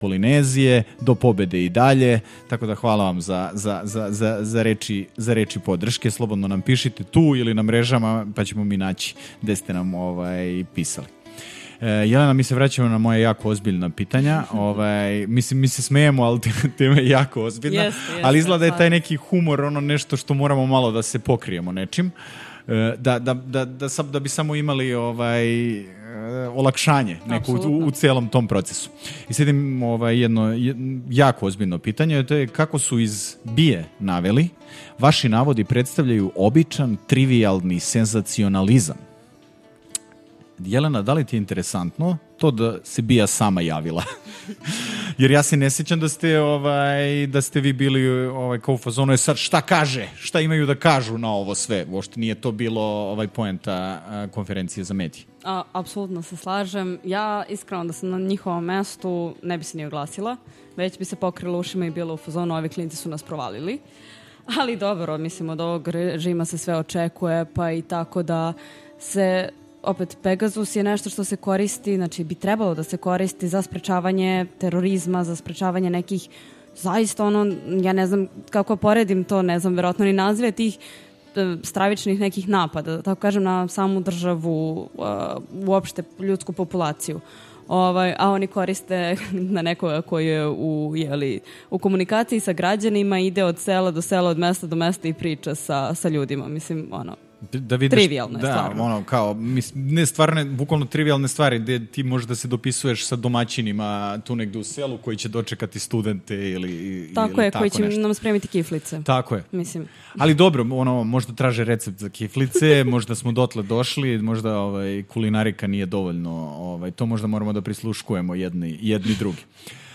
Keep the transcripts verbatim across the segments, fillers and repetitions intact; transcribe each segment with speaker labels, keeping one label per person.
Speaker 1: Polinezije, do pobede i dalje, tako da hvala vam za, za, za, za, za, reči, za reči podrške, slobodno nam pišite tu ili na mrežama, pa ćemo mi naći gde ste nam ovaj, pisali. E, Jelena, mi se vraćamo na moje jako ozbiljna pitanja, ovaj, mislim, mi se smejemo, ali tema je jako ozbiljna,
Speaker 2: yes, yes,
Speaker 1: ali izgleda je taj neki humor, ono nešto što moramo malo da se pokrijemo nečim, da, da, da, da, da bi samo imali ovaj, olakšanje neko u, u celom tom procesu. I slijedim ovaj, jedno jako ozbiljno pitanje, to je kako su iz B I E naveli, vaši navodi predstavljaju običan, trivialni senzacionalizam. Jelena, da li ti je interesantno to da se B I A sama javila? Jer ja se ne sjećam da ste, ovaj, da ste vi bili ovaj, kao u fazonu, je sad šta kaže, šta imaju da kažu na ovo sve. Uopšte nije to bilo ovaj, poenta a, konferencije za medije.
Speaker 2: A, apsolutno se slažem. Ja iskreno da sam na njihovom mestu ne bi se ni oglasila, već bi se pokrila ušima i bilo u fazonu, ovi klinci su nas provalili. Ali dobro, mislim, od ovog režima se sve očekuje, pa i tako da se... Opet, Pegasus je nešto što se koristi, znači bi trebalo da se koristi za sprečavanje terorizma, za sprečavanje nekih, zaista ono, ja ne znam kako poredim to, ne znam, verovatno ni nazive tih stravičnih nekih napada, da tako kažem, na samu državu, uopšte ljudsku populaciju. Ovaj, a oni koriste na nekoga koji je u, jeli, u komunikaciji sa građanima, ide od sela do sela, od mesta do mesta i priča sa, sa ljudima. Mislim, ono,
Speaker 1: da vidiš,
Speaker 2: trivialne
Speaker 1: da,
Speaker 2: stvarno.
Speaker 1: Ono, kao, mis, ne stvarne, bukvalno trivialne stvari gde ti možeš da se dopisuješ sa domaćinima tu negde u selu koji će dočekati studente ili
Speaker 2: tako
Speaker 1: ili
Speaker 2: je,
Speaker 1: tako
Speaker 2: koji će
Speaker 1: nešto.
Speaker 2: Nam spremiti kiflice.
Speaker 1: Tako je.
Speaker 2: Mislim.
Speaker 1: Ali dobro, ono, možda traže recept za kiflice, možda smo dotle došli, možda ovaj, kulinarika nije dovoljno, ovaj, to možda moramo da prisluškujemo jedni, jedni drugi.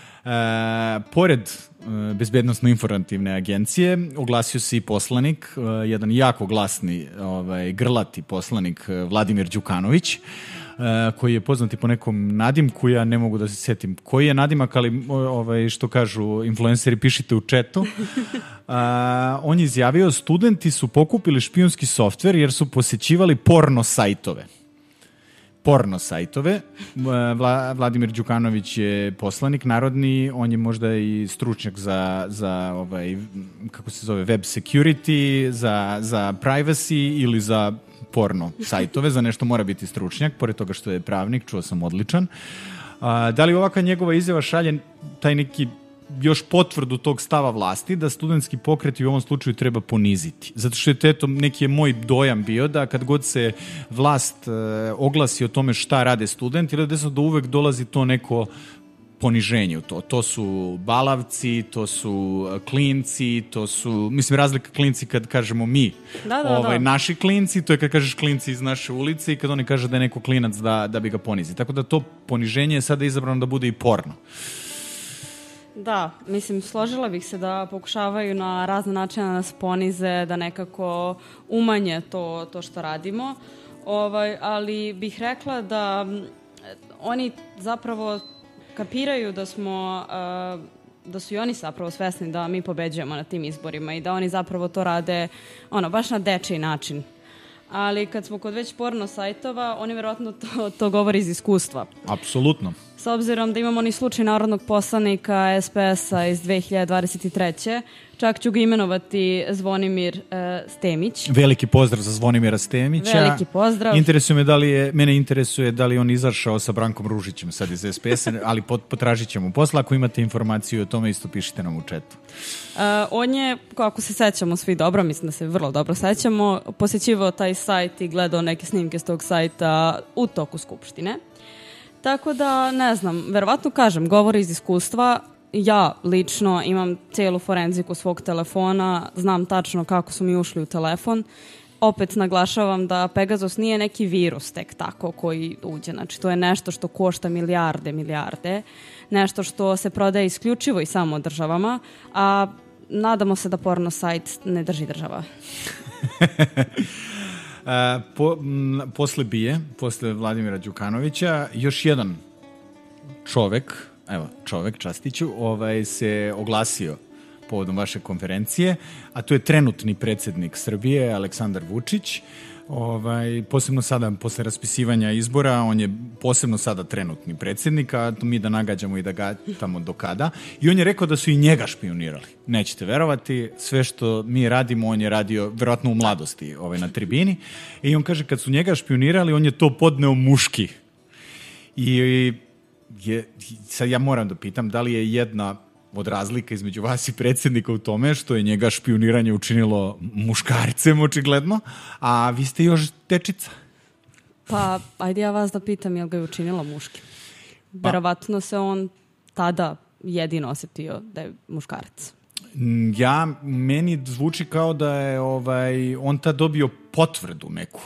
Speaker 1: E, pored e, bezbednostno-informativne agencije oglasio se i poslanik, e, jedan jako glasni, ovaj, grlati poslanik Vladimir Đukanović, e, koji je poznati po nekom nadimku, ja ne mogu da se setim koji je nadimak, ali ovaj, što kažu influenceri, pišite u četu. E, on je izjavio, studenti su pokupili špijunski softver jer su posećivali porno sajtove. porno sajtove. Vla, Vladimir Đukanović je poslanik narodni, on je možda i stručnjak za, za ovaj, kako se zove, web security, za, za privacy ili za porno sajtove, za nešto mora biti stručnjak, pored toga što je pravnik, čuo sam odličan. A, da li ovaka njegova izjava šalje taj neki još potvrdu tog stava vlasti da studentski pokret u ovom slučaju treba poniziti. Zato što je to neki je moj dojam bio da kad god se vlast e, oglasi o tome šta rade studenti, ili da, da uvek dolazi to neko poniženje u to. To su balavci, to su klinci, to su, mislim, razlika klinci kad kažemo mi,
Speaker 2: da, da,
Speaker 1: ovaj,
Speaker 2: da.
Speaker 1: naši klinci, to je kad kažeš klinci iz naše ulice i kad oni kaže da je neko klinac da, da bi ga ponizi. Tako da to poniženje je sada izabrano da bude i porno.
Speaker 2: Da, mislim, složila bih se da pokušavaju na razne načine da nas ponize, da nekako umanje to, to što radimo, ovaj, ali bih rekla da oni zapravo kapiraju da smo, uh, da su i oni zapravo svesni da mi pobeđujemo na tim izborima i da oni zapravo to rade, ono, baš na dečiji način. Ali kad smo kod već porno sajtova, oni verovatno to, to govori iz iskustva.
Speaker 1: Apsolutno.
Speaker 2: S obzirom da imamo ni slučaj narodnog poslanika es pe es-a iz dve hiljade dvadeset treće. Čak ću ga imenovati Zvonimir uh, Stemić.
Speaker 1: Veliki pozdrav za Zvonimira Stemića.
Speaker 2: Veliki pozdrav.
Speaker 1: Interesuje me da li je, mene interesuje da li on izašao sa Brankom Ružićem sad iz es pe es-a, ali pot, potražit ćemo posla. Ako imate informaciju o tome, isto pišite nam u četu.
Speaker 2: Uh, on je, ako se sećamo svi dobro, mislim da se vrlo dobro sećamo, posjećivao taj sajt i gledao neke snimke s tog sajta u toku Skupštine. Tako da, ne znam, verovatno kažem, govori iz iskustva. Ja lično imam cijelu forenziku svog telefona, znam tačno kako su mi ušli u telefon. Opet naglašavam da Pegasus nije neki virus tek tako koji uđe. Znači, to je nešto što košta milijarde, milijarde. Nešto što se prodaje isključivo i samo državama, a nadamo se da porno sajt ne drži država.
Speaker 1: Uh, po, m, posle B I E, posle Vladimira Đukanovića, još jedan čovek, evo, čovek, Častiću, ovaj, se oglasio povodom vaše konferencije, a to je trenutni predsjednik Srbije, Aleksandar Vučić. Ovaj, posebno sada, posle raspisivanja izbora, on je posebno sada trenutni predsjednik, a mi da nagađamo i da ga tamo do kada. I on je rekao da su i njega špionirali. Nećete verovati, sve što mi radimo, on je radio verovatno u mladosti ovaj, na tribini. I on kaže, kad su njega špionirali, on je to podneo muški. I je, sad ja moram da pitam, da li je jedna od razlika između vas i predsjednika u tome što je njega špioniranje učinilo muškarcem očigledno, a vi ste još dečica.
Speaker 2: Pa, ajde ja vas da pitam, je li ga je učinilo muški? Pa, verovatno se on tada jedino osjetio da je muškarac.
Speaker 1: Ja, meni zvuči kao da je ovaj, on tad dobio potvrdu neku.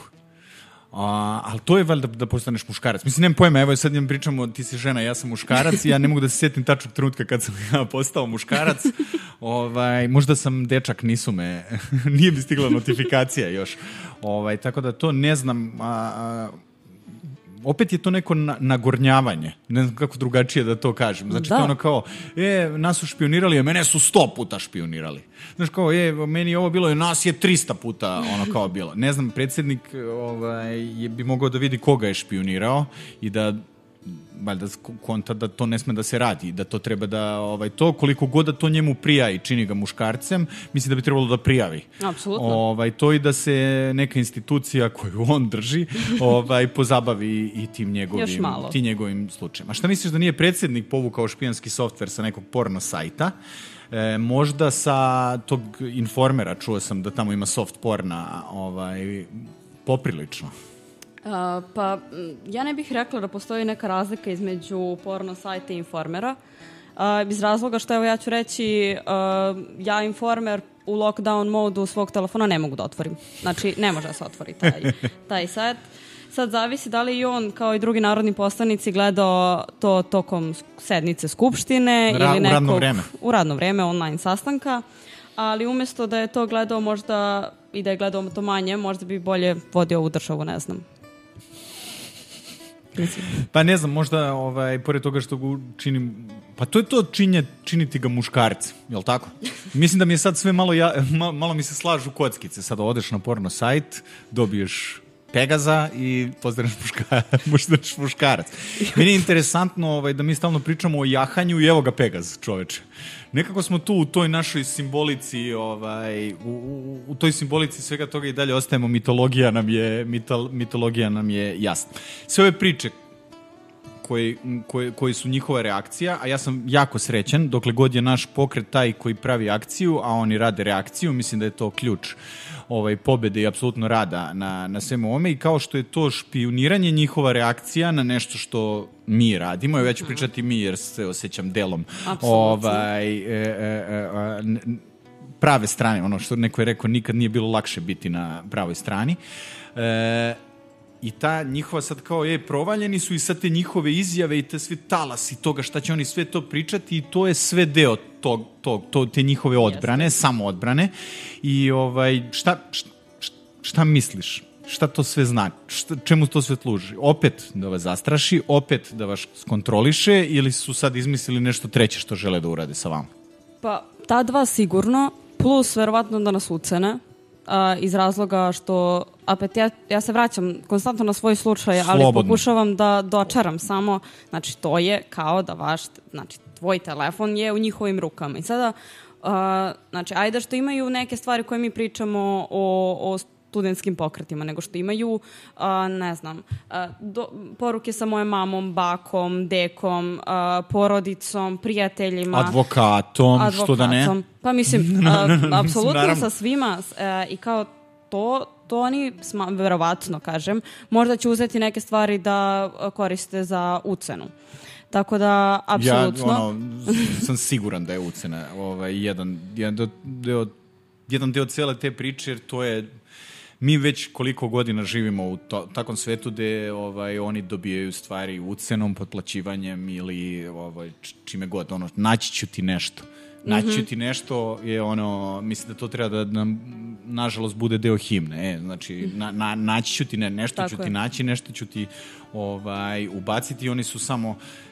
Speaker 1: A, ali to je valjda da postaneš muškarac. Mislim, nemam pojma, evo sad njim pričamo, ti si žena, ja sam muškarac i ja ne mogu da se sjetim tačnog trenutka kad sam ja postao muškarac. Ovaj, možda sam dečak, nisu me, nije mi stigla notifikacija još. Ovaj, tako da to ne znam, a, a, opet je to neko na, nagornjavanje. Ne znam kako drugačije da to kažem. Znači, da. To ono kao, e, nas su špionirali, a mene su sto puta špionirali. Znaš kao, e, meni je ovo bilo, nas je trista puta ono kao bilo. Ne znam, predsjednik ovaj, je, bi mogao da vidi koga je špionirao i da valjda konta da to ne sme da se radi, da to treba da, ovaj, to koliko god da to njemu prija i čini ga muškarcem, mislim da bi trebalo da prijavi.
Speaker 2: Apsolutno.
Speaker 1: Ovaj, to i da se neka institucija koju on drži ovaj, pozabavi i tim njegovim, tim njegovim slučajem. A šta misliš da nije predsjednik povukao špijanski softver sa nekog porno sajta? E, možda sa tog Informera, čuo sam da tamo ima soft porna, ovaj, poprilično.
Speaker 2: Uh, pa, ja ne bih rekla da postoji neka razlika između porno sajta i Informera. Uh, iz razloga što, evo ja ću reći, uh, ja Informer u lockdown modu svog telefona ne mogu da otvorim. Znači, ne može da se otvori taj, taj sajt. Sad zavisi da li i on, kao i drugi narodni poslanici, gledao to tokom sednice Skupštine
Speaker 1: Ra-
Speaker 2: ili nekog...
Speaker 1: U radno vreme.
Speaker 2: U radno vreme, online sastanka. Ali umjesto da je to gledao možda i da je gledao to manje, možda bi bolje vodio ovu državu, ne znam.
Speaker 1: Pa ne znam, možda ovaj, pored toga što ga činim, pa to je to činje, činiti ga muškarcem, jel tako? Mislim da mi je sad sve malo, ja, ma, malo mi se slažu kockice. Sad odeš na porno sajt, dobiješ Pegaza i postaneš muška, muškarac. Meni je interesantno ovaj, da mi stalno pričamo o jahanju i evo ga Pegaz, čoveče. Nekako smo tu u toj našoj simbolici, ovaj, u, u, u toj simbolici svega toga i dalje ostajemo, mitologija nam je, mitol, mitologija nam je jasna. Sve ove priče koji, koji, koji su njihova reakcija, a ja sam jako srećan, dokle god je naš pokret taj koji pravi akciju, a oni rade reakciju, mislim da je to ključ ovaj, pobede i apsolutno rada na, na svemu ovome i kao što je to špioniranje njihova reakcija na nešto što mi radimo, ja ću pričati mi jer se osjećam delom ovaj, e, e, e, prave strane, ono što neko je rekao, nikad nije bilo lakše biti na pravoj strani. E, I ta njihova sad kao, je, provaljeni su i sad te njihove izjave i te sve talasi toga šta će oni sve to pričati i to je sve deo tog, tog, to, te njihove odbrane, yes. samo odbrane. I ovaj, šta, šta, šta misliš? Šta to sve znači? Šta, čemu to sve služi? Opet da vas zastraši, opet da vas skontroliše ili su sad izmislili nešto treće što žele da urade sa vama?
Speaker 2: Pa, ta dva sigurno, plus verovatno da nas ucene. Uh, iz razloga što opet ja, ja se vraćam konstantno na svoj slučaj, ali Slobodno. pokušavam da dočaram samo, znači to je kao da vaš, znači tvoj telefon je u njihovim rukama i sada uh, znači ajde što imaju neke stvari koje mi pričamo o, o studentskim pokretima, nego što imaju uh, ne znam, uh, do, poruke sa mojom mamom, bakom, dekom, uh, porodicom, prijateljima,
Speaker 1: advokatom, advokatom, što da ne?
Speaker 2: Pa mislim, uh, apsolutno sa svima uh, i kao to, to oni, sma, verovatno kažem, možda će uzeti neke stvari da uh, koriste za ucenu. Tako da, apsolutno...
Speaker 1: Ja ono, sam siguran da je ucena ovaj, jedan, jedan, deo, jedan deo cijele te priče, jer to je mi već koliko godina živimo u to, takvom svetu gde ovaj, oni dobijaju stvari ucenom, potplaćivanjem ili ovaj, čime god. Ono, naći ću ti nešto. Naći ću mm-hmm. ti nešto je ono, mislim da to treba da nam, nažalost, bude deo himne. E, znači, na, na, naći ću ti ne, nešto, Tako ću je. ti naći, nešto ću ti ovaj, ubaciti i oni su samo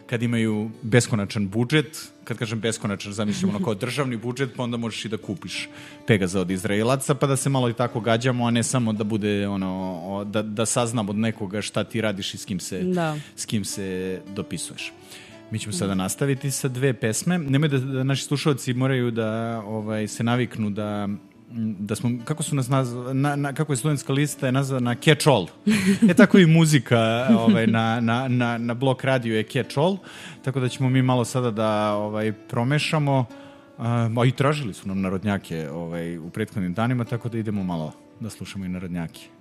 Speaker 1: kad imaju beskonačan budžet, kad kažem beskonačan, zamišljamo ono kao državni budžet, pa onda možeš i da kupiš Pegaza od Izraelaca, pa da se malo i tako gađamo, a ne samo da bude ono, da, da saznam od nekoga šta ti radiš i s kim se,
Speaker 2: da.
Speaker 1: s kim se dopisuješ. Mi ćemo sada nastaviti sa dve pesme. Nemoj da, da naši slušalci moraju da ovaj, se naviknu da da smo, kako su nas nazvali, na, na, kako je studentska lista je nazvana Catch All. E tako i muzika ovaj, na, na, na, na Blok radiju je Catch All, tako da ćemo mi malo sada da ovaj, promešamo, a, a i tražili su nam narodnjake ovaj, u prethodnim danima, tako da idemo malo da slušamo i narodnjake.